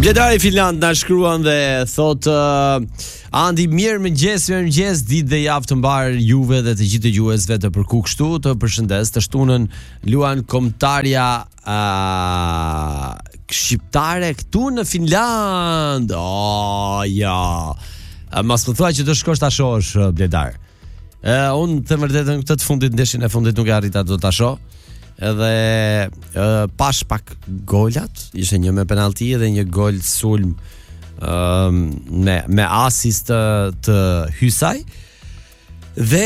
Bledari Finland na shkruan dhe thot Andi, mirëmëngjes, ditë dhe javë të mbar juve dhe të gjithë dëgjuesve të Përku kështu, të përshëndes, të shtunën luan kombëtarja shqiptare këtu në Finland. Ja. Mas më thua që të shkosh ta shohësh, Bledar. Unë të vërtetën këtë të fundit, ndeshin e fundit nuk e arrita do ta shoh. Edhe pash pak golat, ishte një me penalti dhe një gol sulm me asist të Hysaj. Dhe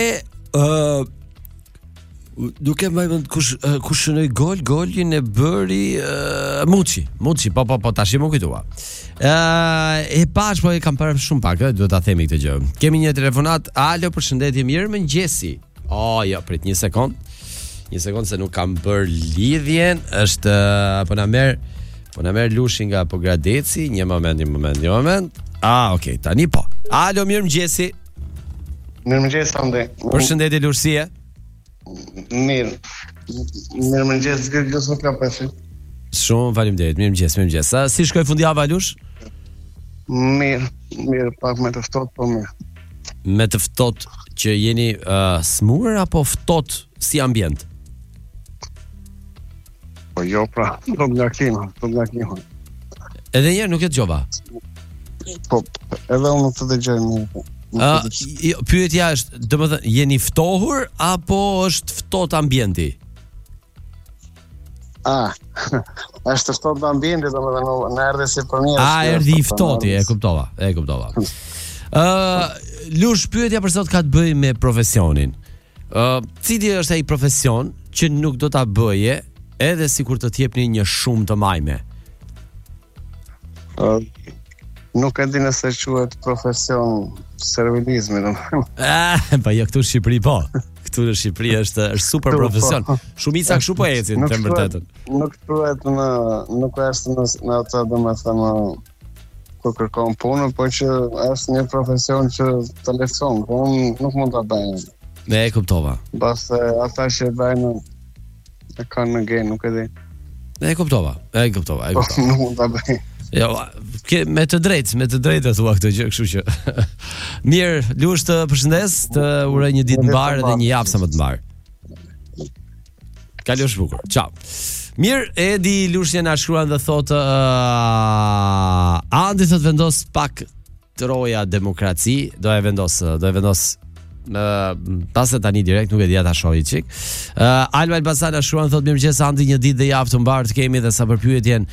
duke më vend kush shënoi golin e bëri Muçi, po tash më kujtova. E pash po e kam parë shumë pak, duhet ta themi këtë gjë. Kemi një telefonat. Alo, përshëndetje, mirëmëngjesi. Jo, prit një sekond se nuk kam bër lidhjen. Është po na merr Lushi nga Pogradeci. Një moment. Okay, tani po. Alo, mirëmëngjesi. Mirëmëngjes, Ande. Përshëndetje, Lushie. Mirë. Mirëmëngjes, gjithë nuk ka pesi. Shumë faleminderit. Mirëmëngjes. Si shkoi fundjava, Lush? Mirë, pak me të ftohtë, po mirë. Me të ftohtë që jeni smur apo ftohtë si ambient? Po jo, pra, do nga klima. Edhe njerë nuk e dëgjova. Po, edhe unë të dëgjoj mirë. Pyetja është, domethënë, jeni ftohur apo është ftohtë ambienti? Është ftohtë ambienti, domethënë, në erdhi si për mirë. Erdhi i ftohti, e kuptova. Lush, pyetja për sot ka të bëjë me profesionin. Cili është ai profesion që nuk do ta bëje edhe sikur të jepni një shumë të majme? Nuk e di nëse quhet profesion servilizmi, domethënë. Po jo, këtu në Shqipëri po. Këtu në Shqipëri është super profesion. Shumica kështu po ecin, të vërtetën. Nuk thuhet nuk është në atë, domethënë, kur kërkon punën, po që është një profesion që të lehtëson, po unë nuk mund ta bëj. Ne e kuptova. Bas ata që bëjnë e kanë në gen, nuk e di. Ne e kuptova. Nuk mund ta bëj. Jo, me të drejtë thua këtë gjë, kështu që. Mirë, Lush, të përshëndes, të uroj një ditë mbar dhe një javë sa më të mbar. Kalosh bukur. Ciao. Mirë, Edi Lushja na shkruan dhe thotë Andi thot vendos pak troja demokraci, do e vendos pasë tani direkt, nuk e di ata shohi çik. Alba Elbasana shkruan thotë mirëmëngjes Andi, një ditë dhe javë të mbar të kemi dhe sa për pyetjen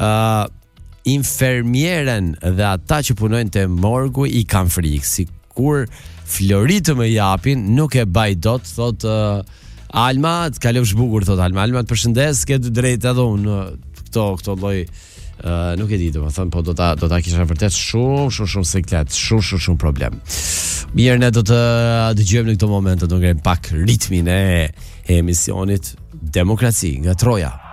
infermieren dhe ata që punojnë te morgu i kanë frikë, sikur Floritë më japin, nuk e baj dot, thot Alma, të kalofsh bukur, thot Alma, të përshëndes, ke të drejtë edhe unë këto lloj nuk e di, domethënë, po do ta kisha vërtet shumë seklet, shumë problem. Mirë, ne do të dëgjojmë në këto momente, do ngjem pak ritmin e emisionit Demokraci nga Troja.